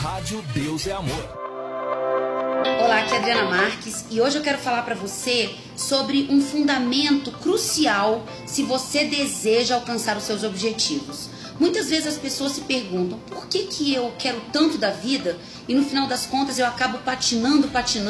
Rádio Deus é Amor. Olá, aqui é Adriana Marques e hoje eu quero falar para você sobre um fundamento crucial se você deseja alcançar os seus objetivos. Muitas vezes as pessoas se perguntam por que eu quero tanto da vida e no final das contas eu acabo patinando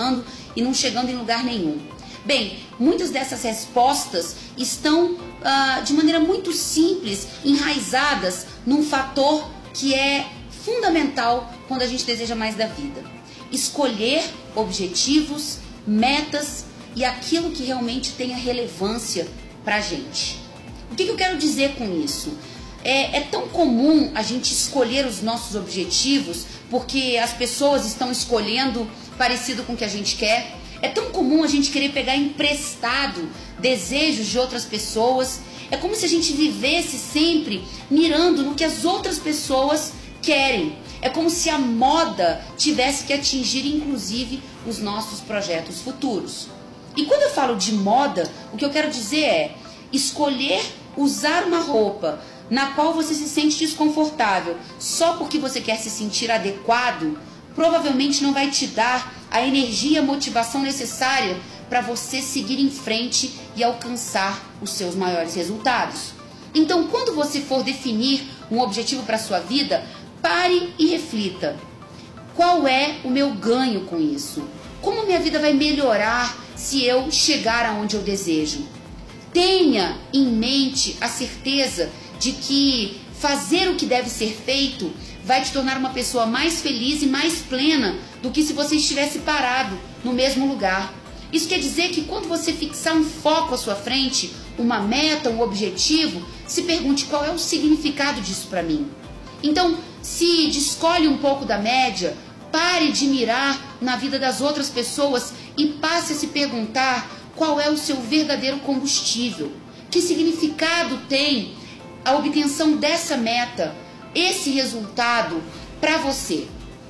e não chegando em lugar nenhum. Bem, muitas dessas respostas estão de maneira muito simples, enraizadas num fator que é fundamental quando a gente deseja mais da vida. Escolher objetivos, metas e aquilo que realmente tenha relevância pra gente. O que eu quero dizer com isso? É tão comum a gente escolher os nossos objetivos porque as pessoas estão escolhendo parecido com o que a gente quer. É tão comum a gente querer pegar emprestado desejos de outras pessoas. É como se a gente vivesse sempre mirando no que as outras pessoas querem. É como se a moda tivesse que atingir, inclusive, os nossos projetos futuros. E quando eu falo de moda, o que eu quero dizer é escolher usar uma roupa na qual você se sente desconfortável só porque você quer se sentir adequado, provavelmente não vai te dar a energia e a motivação necessária para você seguir em frente e alcançar os seus maiores resultados. Então, quando você for definir um objetivo para a sua vida, pare e reflita. Qual é o meu ganho com isso? Como minha vida vai melhorar se eu chegar aonde eu desejo? Tenha em mente a certeza de que fazer o que deve ser feito vai te tornar uma pessoa mais feliz e mais plena do que se você estivesse parado no mesmo lugar. Isso quer dizer que quando você fixar um foco à sua frente, uma meta, um objetivo, se pergunte qual é o significado disso para mim. Então, se descolhe um pouco da média, pare de mirar na vida das outras pessoas e passe a se perguntar qual é o seu verdadeiro combustível. Que significado tem a obtenção dessa meta, esse resultado para você?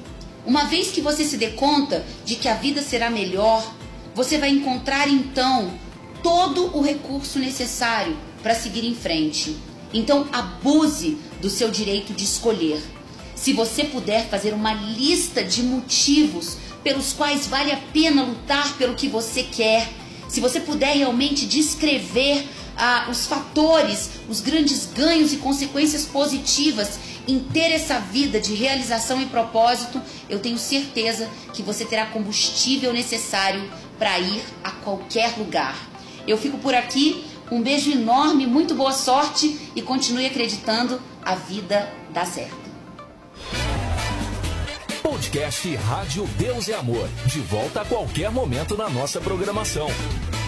Uma vez que você se dê conta de que a vida será melhor, você vai encontrar então todo o recurso necessário para seguir em frente. Então abuse do seu direito de escolher. Se você puder fazer uma lista de motivos pelos quais vale a pena lutar pelo que você quer, se você puder realmente descrever os fatores, os grandes ganhos e consequências positivas em ter essa vida de realização e propósito, eu tenho certeza que você terá combustível necessário para ir a qualquer lugar. Eu fico por aqui, um beijo enorme, muito boa sorte e continue acreditando, a vida dá certo. Podcast Rádio Deus é Amor, de volta a qualquer momento na nossa programação.